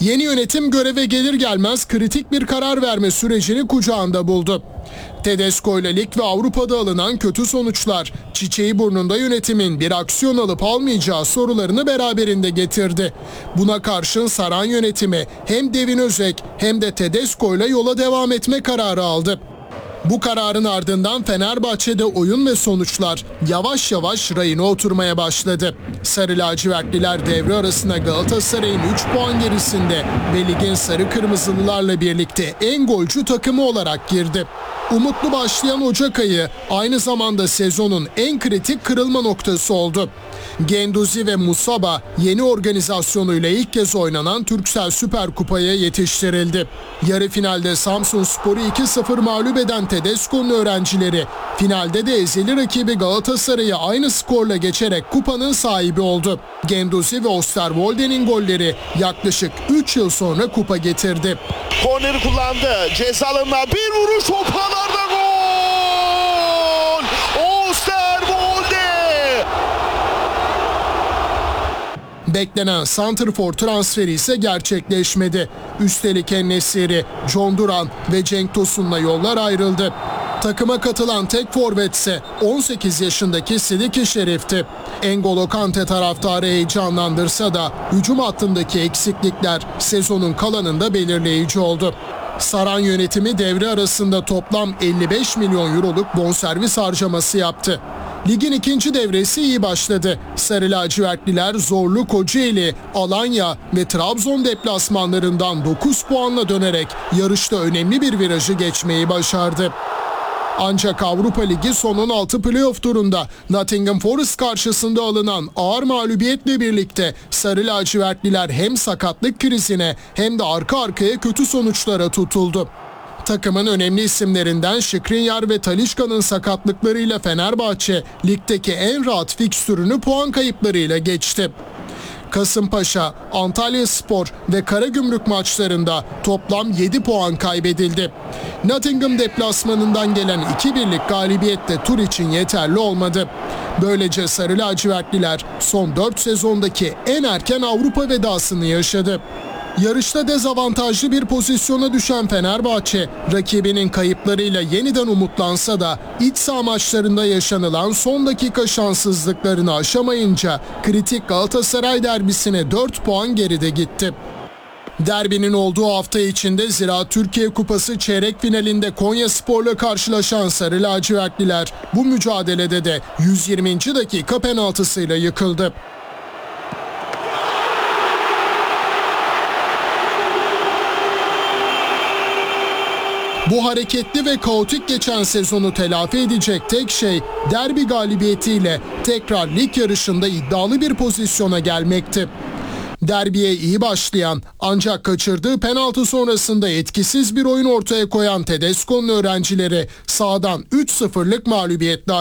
Yeni yönetim göreve gelir gelmez kritik bir karar verme sürecini kucağında buldu. Tedesco ile lig ve Avrupa'da alınan kötü sonuçlar, Çiçeğiburnunda yönetimin bir aksiyon alıp almayacağı sorularını beraberinde getirdi. Buna karşın Saran yönetimi hem Devin Özek hem de Tedesco ile yola devam etme kararı aldı. Bu kararın ardından Fenerbahçe'de oyun ve sonuçlar yavaş yavaş rayına oturmaya başladı. Sarı lacivertliler devre arasına Galatasaray'ın 3 puan gerisinde ve ligin sarı kırmızılılarla birlikte en golcü takımı olarak girdi. Umutlu başlayan Ocak ayı aynı zamanda sezonun en kritik kırılma noktası oldu. Guendouzi ve Musaba yeni organizasyonuyla ilk kez oynanan Turkcell Süper Kupa'ya yetiştirildi. Yarı finalde Samsunspor'u 2-0 mağlup eden Tedesco'nun öğrencileri finalde de ezeli rakibi Galatasaray'ı aynı skorla geçerek kupanın sahibi oldu. Guendouzi ve Osterwolde'nin golleri yaklaşık 3 yıl sonra kupa getirdi. Korneri kullandı. Ceza alanına bir vuruş, top ağlarda gol! Osterwolde! Beklenen santrfor transferi ise gerçekleşmedi. Üstelik En-Nesyri, John Duran ve Cenk Tosun'la yollar ayrıldı. Takıma katılan tek forvetse 18 yaşındaki Sidiki Şerif'ti. N'Golo Kante taraftarı heyecanlandırsa da hücum hattındaki eksiklikler sezonun kalanında belirleyici oldu. Saran yönetimi devre arasında toplam 55 milyon euroluk bonservis harcaması yaptı. Ligin ikinci devresi iyi başladı. Sarı lacivertliler zorlu Kocaeli, Alanya ve Trabzon deplasmanlarından 9 puanla dönerek yarışta önemli bir virajı geçmeyi başardı. Ancak Avrupa Ligi son 16 playoff turunda Nottingham Forest karşısında alınan ağır mağlubiyetle birlikte Sarı lacivertliler hem sakatlık krizine hem de arka arkaya kötü sonuçlara tutuldu. Takımın önemli isimlerinden Skriniar ve Talisca'nın sakatlıklarıyla Fenerbahçe ligdeki en rahat fikstürünü puan kayıplarıyla geçti. Kasımpaşa, Antalyaspor ve Karagümrük maçlarında toplam 7 puan kaybedildi. Nottingham deplasmanından gelen 2-1'lik galibiyet de tur için yeterli olmadı. Böylece Sarı lacivertliler son 4 sezondaki en erken Avrupa vedasını yaşadı. Yarışta dezavantajlı bir pozisyona düşen Fenerbahçe, rakibinin kayıplarıyla yeniden umutlansa da iç saha maçlarında yaşanılan son dakika şanssızlıklarını aşamayınca kritik Galatasaray derbisine 4 puan geride gitti. Derbinin olduğu hafta içinde Ziraat Türkiye Kupası çeyrek finalinde Konyaspor'la karşılaşan Sarı lacivertliler bu mücadelede de 120. dakika penaltısıyla yıkıldı. Bu hareketli ve kaotik geçen sezonu telafi edecek tek şey derbi galibiyetiyle tekrar lig yarışında iddialı bir pozisyona gelmekti. Derbiye iyi başlayan ancak kaçırdığı penaltı sonrasında etkisiz bir oyun ortaya koyan Tedesco'nun öğrencileri sahadan 3-0'lık mağlubiyetle